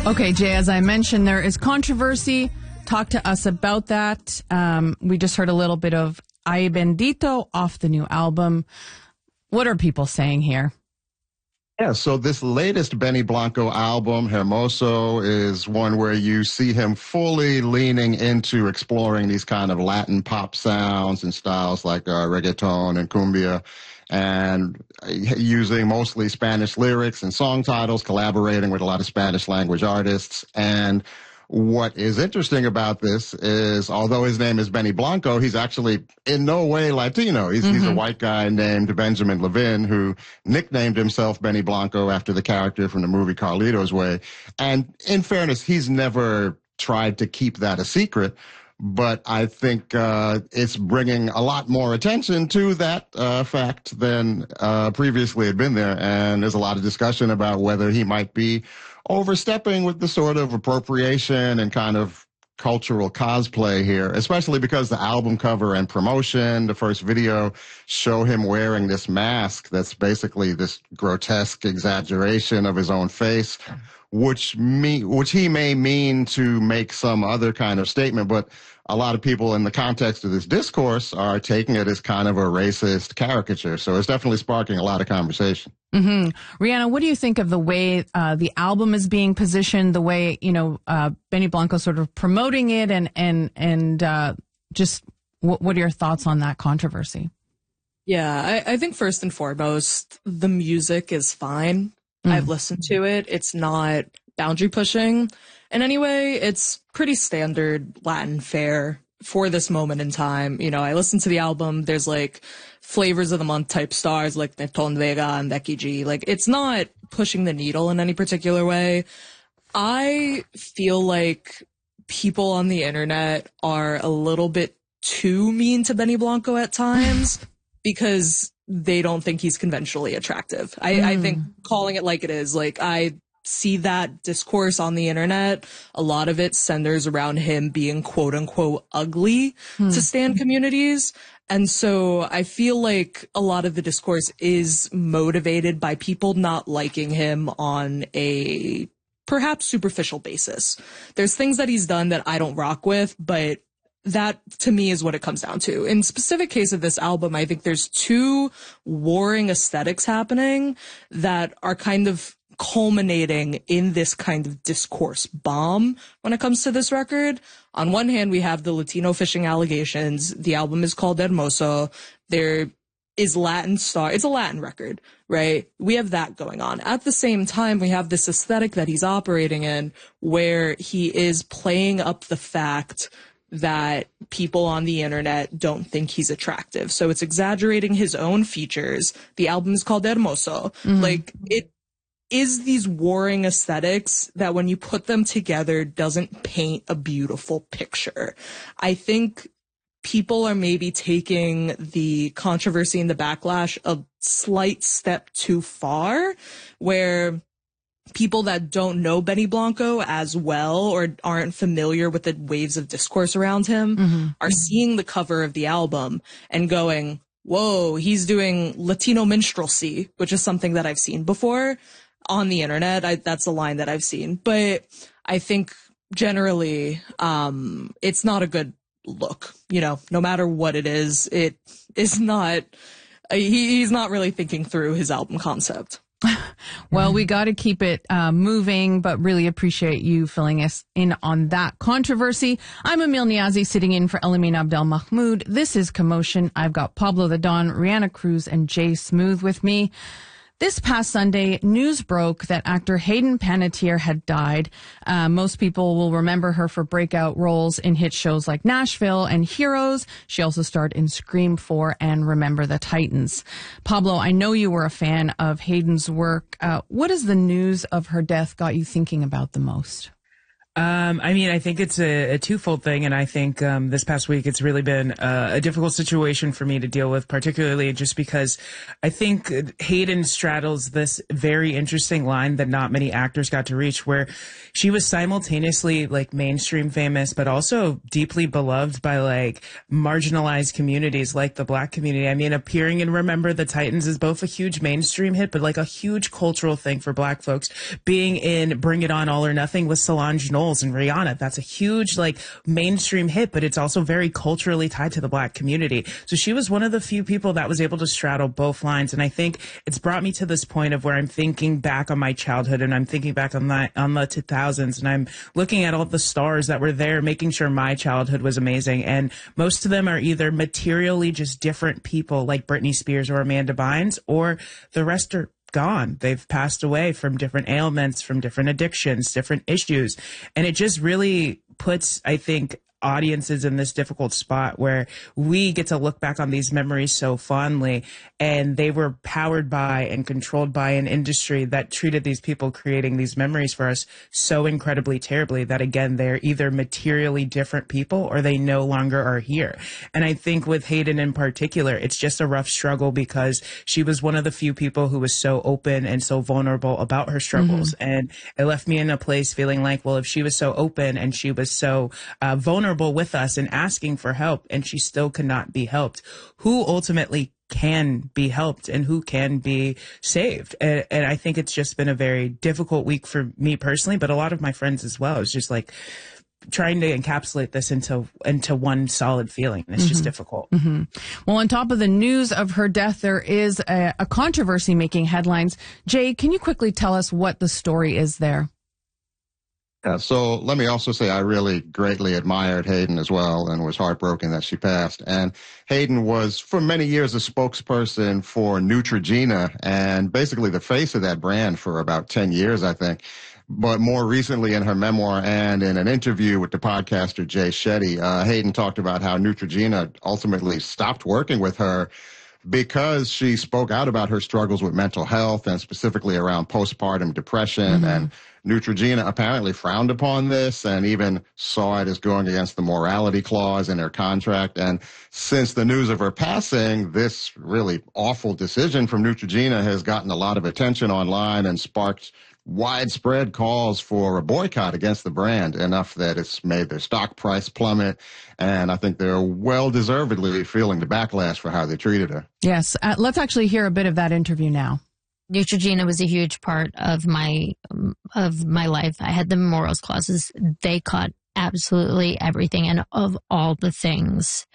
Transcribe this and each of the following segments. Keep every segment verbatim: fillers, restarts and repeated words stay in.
Okay, Jay, as I mentioned, there is controversy. Talk to us about that. Um, we just heard a little bit of Ay Bendito off the new album. What are people saying here? Yeah, so this latest Benny Blanco album, Hermoso, is one where you see him fully leaning into exploring these kind of Latin pop sounds and styles like uh, reggaeton and cumbia, and using mostly Spanish lyrics and song titles, collaborating with a lot of Spanish language artists. And what is interesting about this is, although his name is Benny Blanco, he's actually in no way Latino. He's, mm-hmm. he's a white guy named Benjamin Levin who nicknamed himself Benny Blanco after the character from the movie Carlito's Way. And in fairness, he's never tried to keep that a secret. But I think uh, it's bringing a lot more attention to that uh, fact than uh, previously had been there. And there's a lot of discussion about whether he might be overstepping with the sort of appropriation and kind of cultural cosplay here, especially because the album cover and promotion, the first video, show him wearing this mask that's basically this grotesque exaggeration of his own face, which me, which he may mean to make some other kind of statement, but a lot of people in the context of this discourse are taking it as kind of a racist caricature. So it's definitely sparking a lot of conversation. Mm-hmm. Rihanna, what do you think of the way uh, the album is being positioned, the way, you know, uh, Benny Blanco sort of promoting it, and, and, and uh, just w- what are your thoughts on that controversy? Yeah, I, I think first and foremost, the music is fine. Mm. I've listened to it. It's not boundary pushing in any way. It's pretty standard Latin fare for this moment in time. You know, I listened to the album. There's like flavors of the month type stars like Neton Vega and Becky G. Like, it's not pushing the needle in any particular way. I feel like people on the internet are a little bit too mean to Benny Blanco at times because they don't think he's conventionally attractive. I, mm. I think calling it like it is, like, I see that discourse on the internet. A lot of it centers around him being quote unquote ugly mm. to stan communities. And so I feel like a lot of the discourse is motivated by people not liking him on a perhaps superficial basis. There's things that he's done that I don't rock with, but that, to me, is what it comes down to. In specific case of this album, I think there's two warring aesthetics happening that are kind of culminating in this kind of discourse bomb when it comes to this record. On one hand, we have the Latino fishing allegations. The album is called Hermoso. There is Latin star. It's a Latin record, right? We have that going on. At the same time, we have this aesthetic that he's operating in where he is playing up the fact that people on the internet don't think he's attractive. So it's exaggerating his own features. The album is called Hermoso. Mm-hmm. Like, it is these warring aesthetics that when you put them together doesn't paint a beautiful picture. I think people are maybe taking the controversy and the backlash a slight step too far, where people that don't know Benny Blanco as well or aren't familiar with the waves of discourse around him mm-hmm. are seeing the cover of the album and going, whoa, he's doing Latino minstrelsy, which is something that I've seen before on the internet. I, that's a line that I've seen. But I think generally um, it's not a good look. You know, no matter what it is, it is not, uh, he, he's not really thinking through his album concept. Well, we got to keep it uh, moving, but really appreciate you filling us in on that controversy. I'm Emil Niazi, sitting in for Elamin Abdel Mahmoud. This is Commotion. I've got Pablo the Don, Rihanna Cruz, and Jay Smooth with me. This past Sunday, news broke that actor Hayden Panettiere had died. Uh, most people will remember her for breakout roles in hit shows like Nashville and Heroes. She also starred in Scream four and Remember the Titans. Pablo, I know you were a fan of Hayden's work. Uh, what has the news of her death got you thinking about the most? Um, I mean, I think it's a, a twofold thing, and I think um, this past week it's really been uh, a difficult situation for me to deal with, particularly just because I think Hayden straddles this very interesting line that not many actors got to reach, where she was simultaneously like mainstream famous, but also deeply beloved by like marginalized communities like the Black community. I mean, appearing in Remember the Titans is both a huge mainstream hit, but like a huge cultural thing for Black folks. Being in Bring It On All or Nothing with Solange Knowles and Rihanna, that's a huge like mainstream hit, but it's also very culturally tied to the Black community. So she was one of the few people that was able to straddle both lines, and I think it's brought me to this point of where I'm thinking back on my childhood, and I'm thinking back on the on the two thousands, and I'm looking at all the stars that were there, making sure my childhood was amazing, and most of them are either materially just different people like Britney Spears or Amanda Bynes, or the rest are gone. They've passed away from different ailments, from different addictions, different issues. And it just really puts, I think, audiences in this difficult spot where we get to look back on these memories so fondly, and they were powered by and controlled by an industry that treated these people creating these memories for us so incredibly terribly that, again, they're either materially different people or they no longer are here. And I think with Hayden in particular, it's just a rough struggle because she was one of the few people who was so open and so vulnerable about her struggles. Mm-hmm. And it left me in a place feeling like, well, if she was so open and she was so uh, vulnerable with us and asking for help, and she still cannot be helped, who ultimately can be helped and who can be saved? And, and I think it's just been a very difficult week for me personally, but a lot of my friends as well. It's just like trying to encapsulate this into into one solid feeling. It's mm-hmm. just difficult. Mm-hmm. Well, on top of the news of her death, there is a, a controversy making headlines. Jay, can you quickly tell us what the story is there? Yeah, so let me also say I really greatly admired Hayden as well and was heartbroken that she passed. And Hayden was for many years a spokesperson for Neutrogena and basically the face of that brand for about ten years, I think. But more recently in her memoir and in an interview with the podcaster Jay Shetty, uh, Hayden talked about how Neutrogena ultimately stopped working with her because she spoke out about her struggles with mental health and specifically around postpartum depression. Mm-hmm. And Neutrogena apparently frowned upon this and even saw it as going against the morality clause in her contract. And since the news of her passing, this really awful decision from Neutrogena has gotten a lot of attention online and sparked widespread calls for a boycott against the brand, enough that it's made their stock price plummet. And I think they're well-deservedly feeling the backlash for how they treated her. Yes. Uh, let's actually hear a bit of that interview now. Neutrogena was a huge part of my of my life. I had the memorials clauses. They caught absolutely everything, and of all the things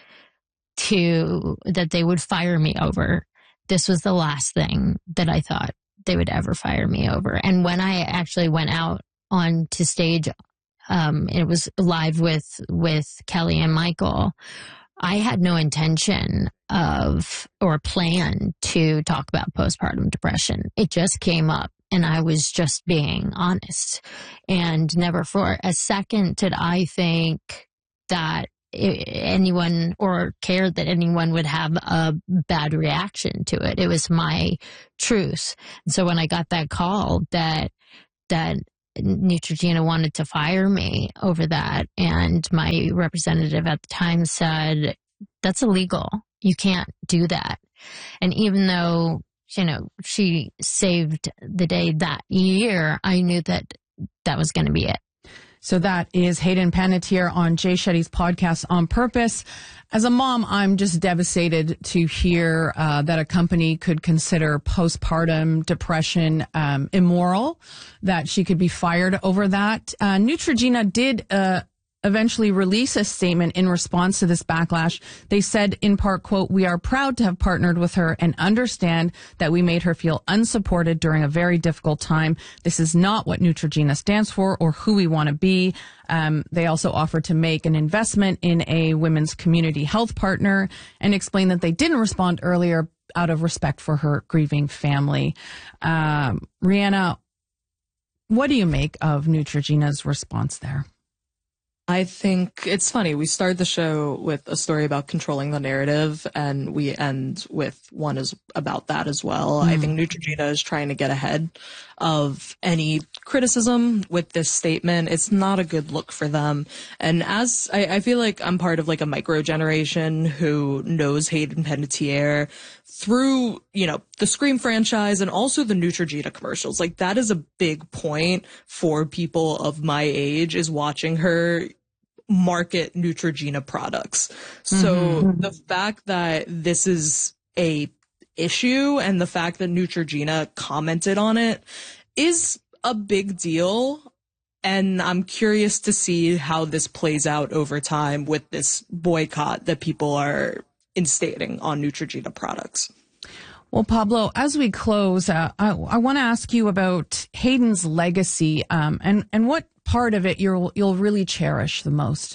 to that they would fire me over, this was the last thing that I thought they would ever fire me over. And when I actually went out onto stage, um, it was live with with Kelly and Michael. I had no intention of or plan to talk about postpartum depression. It just came up and I was just being honest, and never for a second did I think that anyone or cared that anyone would have a bad reaction to it. It was my truth. And so when I got that call that that Neutrogena wanted to fire me over that, and my representative at the time said, that's illegal. You can't do that. And even though, you know, she saved the day that year, I knew that that was going to be it. So that is Hayden Panettiere on Jay Shetty's podcast On Purpose. As a mom, I'm just devastated to hear uh, that a company could consider postpartum depression um, immoral, that she could be fired over that. Uh, Neutrogena did uh, eventually release a statement in response to this backlash. They said in part, quote, "We are proud to have partnered with her and understand that we made her feel unsupported during a very difficult time. This is not what Neutrogena stands for or who we want to be." Um, they also offered to make an investment in a women's community health partner and explained that they didn't respond earlier out of respect for her grieving family. Um, Rihanna, what do you make of Neutrogena's response there? I think it's funny. We started the show with a story about controlling the narrative, and we end with one is about that as well. Mm. I think Neutrogena is trying to get ahead of any criticism with this statement. It's not a good look for them. And as I, I feel like I'm part of like a micro generation who knows Hayden Panettiere through, you know, the Scream franchise and also the Neutrogena commercials. Like that is a big point for people of my age, is watching her market Neutrogena products. So mm-hmm. the fact that this is a issue and the fact that Neutrogena commented on it is a big deal. And I'm curious to see how this plays out over time with this boycott that people are instating on Neutrogena products. Well, Pablo, as we close, uh, I, I want to ask you about Hayden's legacy, um, and, and what part of it you'll, you'll really cherish the most.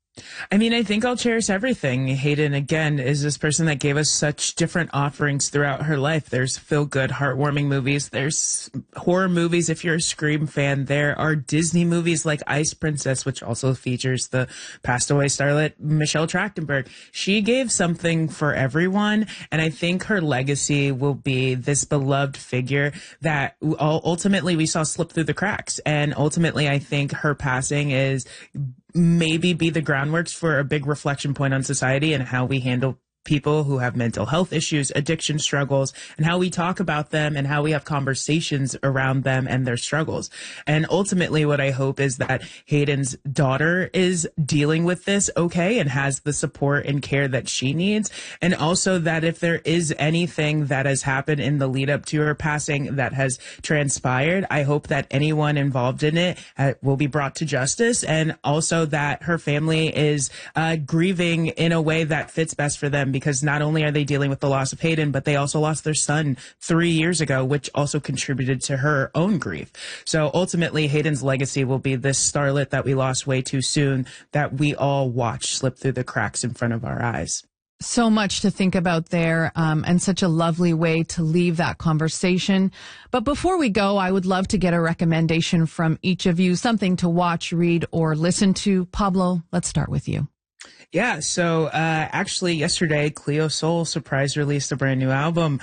I mean, I think I'll cherish everything. Hayden, again, is this person that gave us such different offerings throughout her life. There's feel-good, heartwarming movies. There's horror movies if you're a Scream fan. There are Disney movies like Ice Princess, which also features the passed-away starlet Michelle Trachtenberg. She gave something for everyone, and I think her legacy will be this beloved figure that ultimately we saw slip through the cracks. And ultimately, I think her passing is maybe be the groundworks for a big reflection point on society and how we handle people who have mental health issues, addiction struggles, and how we talk about them and how we have conversations around them and their struggles. And ultimately, what I hope is that Hayden's daughter is dealing with this okay and has the support and care that she needs. And also that if there is anything that has happened in the lead up to her passing that has transpired, I hope that anyone involved in it uh, will be brought to justice, and also that her family is uh, grieving in a way that fits best for them, because not only are they dealing with the loss of Hayden, but they also lost their son three years ago, which also contributed to her own grief. So ultimately, Hayden's legacy will be this starlet that we lost way too soon, that we all watched slip through the cracks in front of our eyes. So much to think about there, um, and such a lovely way to leave that conversation. But before we go, I would love to get a recommendation from each of you, something to watch, read, or listen to. Pablo, let's start with you. Yeah, so uh actually yesterday, Cleo Sol surprise released a brand new album.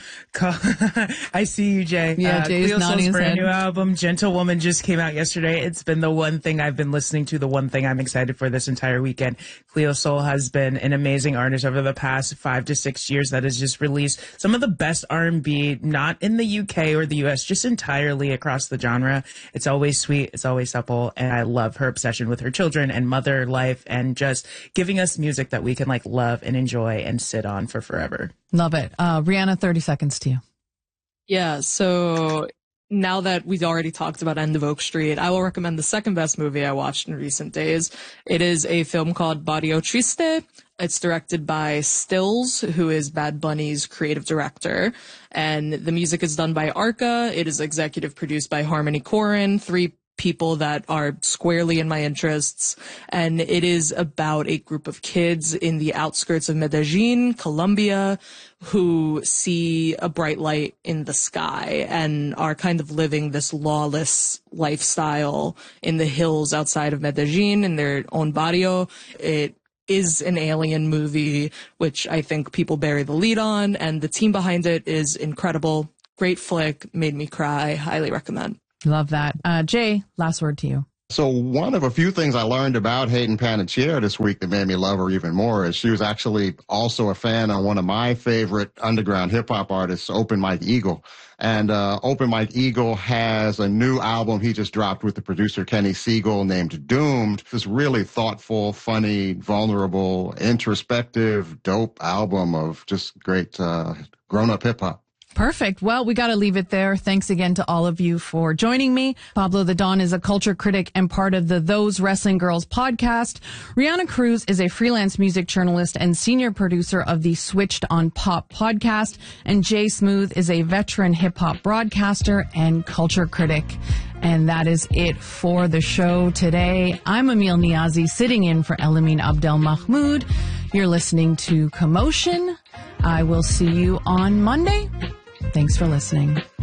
I see you, Jay. Yeah, uh, Jay's Cleo nodding Sol's his brand head. new album, Gentlewoman, just came out yesterday. It's been the one thing I've been listening to, the one thing I'm excited for this entire weekend. Cleo Sol has been an amazing artist over the past five to six years that has just released some of the best R and B, not in the U K or the U S, just entirely across the genre. It's always sweet, it's always supple, and I love her obsession with her children and mother life and just giving us music that we can like love and enjoy and sit on for forever. Love it. Uh, Rihanna, thirty seconds to you. Yeah, so now that we've already talked about End of Oak Street, I will recommend the second best movie I watched in recent days. It is a film called Barrio Triste. It's directed by Stills, who is Bad Bunny's creative director. And the music is done by Arca. It is executive produced by Harmony Korine, three people that are squarely in my interests. And it is about a group of kids in the outskirts of Medellin, Colombia, who see a bright light in the sky and are kind of living this lawless lifestyle in the hills outside of Medellin in their own barrio. It is an alien movie, which I think people bury the lead on, and the team behind it is incredible. Great flick, made me cry, highly recommend. Love that. Uh, Jay, last word to you. So one of a few things I learned about Hayden Panettiere this week that made me love her even more is she was actually also a fan of one of my favorite underground hip-hop artists, Open Mike Eagle. And uh, Open Mike Eagle has a new album he just dropped with the producer Kenny Siegel named Doomed. This really thoughtful, funny, vulnerable, introspective, dope album of just great uh, grown-up hip-hop. Perfect. Well, we got to leave it there. Thanks again to all of you for joining me. Pablo the Don is a culture critic and part of the Those Wrestling Girls podcast. Rihanna Cruz is a freelance music journalist and senior producer of the Switched on Pop podcast. And Jay Smooth is a veteran hip hop broadcaster and culture critic. And that is it for the show today. I'm Emil Niazi, sitting in for Elamin Abdel Mahmoud. You're listening to Commotion. I will see you on Monday. Thanks for listening.